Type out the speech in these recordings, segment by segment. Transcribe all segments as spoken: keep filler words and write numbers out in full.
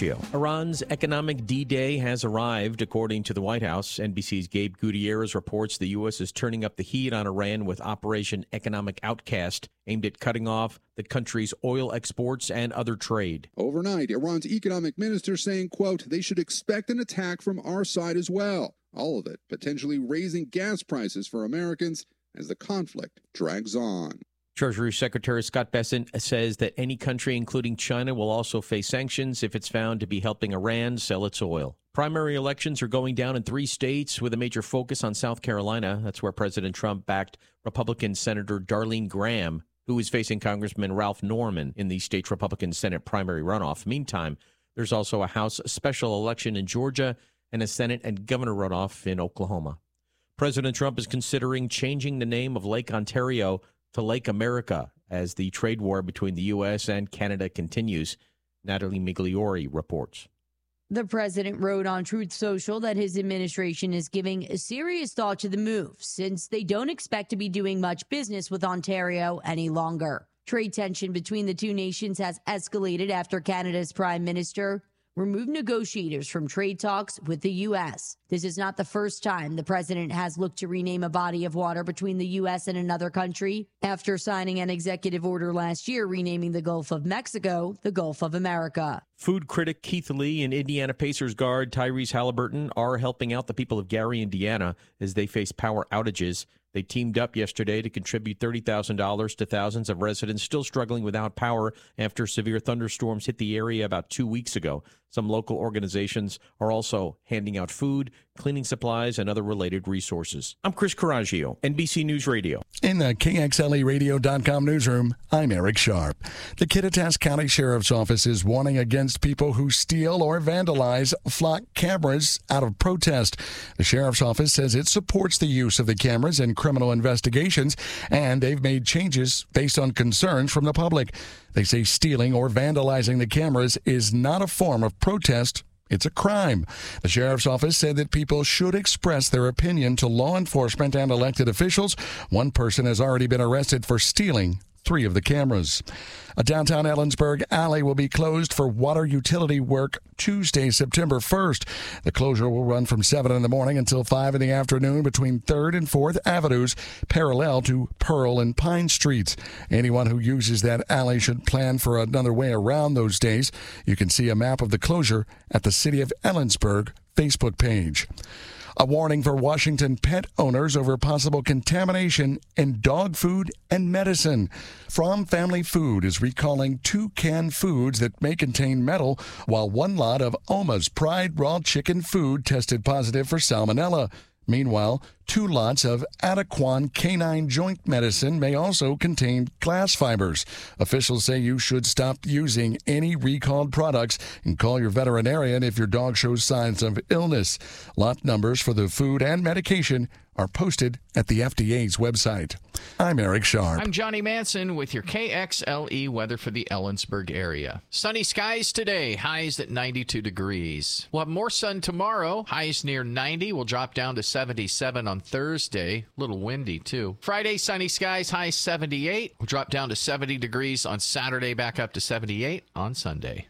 Coraggio. Iran's economic D-Day has arrived, according to the White House. N B C's Gabe Gutierrez reports the U S is turning up the heat on Iran with Operation Economic Outcast, aimed at cutting off the country's oil exports and other trade. Overnight, Iran's economic minister saying, quote, they should expect an attack from our side as well. All of it potentially raising gas prices for Americans as the conflict drags on. Treasury Secretary Scott Bessent says that any country, including China, will also face sanctions if it's found to be helping Iran sell its oil. Primary elections are going down in three states with a major focus on South Carolina. That's where President Trump backed Republican Senator Darlene Graham, who is facing Congressman Ralph Norman in the state's Republican Senate primary runoff. Meantime, there's also a House special election in Georgia and a Senate and governor runoff in Oklahoma. President Trump is considering changing the name of Lake Ontario to Lake America as the trade war between the U S and Canada continues. Natalie Migliori reports. The president wrote on Truth Social that his administration is giving a serious thought to the move since they don't expect to be doing much business with Ontario any longer. Trade tension between the two nations has escalated after Canada's prime minister removed negotiators from trade talks with the U S. This is not the first time the president has looked to rename a body of water between the U S and another country after signing an executive order last year renaming the Gulf of Mexico the Gulf of America. Food critic Keith Lee and Indiana Pacers guard Tyrese Halliburton are helping out the people of Gary, Indiana, as they face power outages. They teamed up yesterday to contribute thirty thousand dollars to thousands of residents still struggling without power after severe thunderstorms hit the area about two weeks ago. Some local organizations are also handing out food, cleaning supplies, and other related resources. I'm Chris Coraggio, N B C News Radio. In the K X L E radio dot com newsroom, I'm Eric Sharp. The Kittitas County Sheriff's Office is warning against people who steal or vandalize flock cameras out of protest. The Sheriff's Office says it supports the use of the cameras in criminal investigations, and they've made changes based on concerns from the public. They say stealing or vandalizing the cameras is not a form of protest. It's a crime. The Sheriff's Office said that people should express their opinion to law enforcement and elected officials. One person has already been arrested for stealing three of the cameras. A downtown Ellensburg alley will be closed for water utility work Tuesday, September first. The closure will run from seven in the morning until five in the afternoon between third and fourth Avenues, parallel to Pearl and Pine Streets. Anyone who uses that alley should plan for another way around those days. You can see a map of the closure at the City of Ellensburg Facebook page. A warning for Washington pet owners over possible contamination in dog food and medicine. From Family Food is recalling two canned foods that may contain metal, while one lot of Oma's Pride Raw Chicken food tested positive for salmonella. Meanwhile, two lots of Adequan canine joint medicine may also contain glass fibers. Officials say you should stop using any recalled products and call your veterinarian if your dog shows signs of illness. Lot numbers for the food and medication are posted at the F D A's website. I'm Eric Sharp. I'm Johnny Manson with your K X L E weather for the Ellensburg area. Sunny skies today, highs at ninety-two degrees. We'll have more sun tomorrow, highs near ninety. We'll drop down to seventy-seven on Thursday. A little windy, too. Friday, sunny skies, highs seventy-eight. We'll drop down to seventy degrees on Saturday, back up to seventy-eight on Sunday.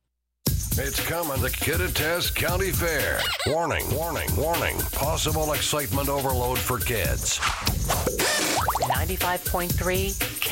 It's coming, the Kittitas County Fair. Warning, warning, warning. Possible excitement overload for kids. ninety-five point three K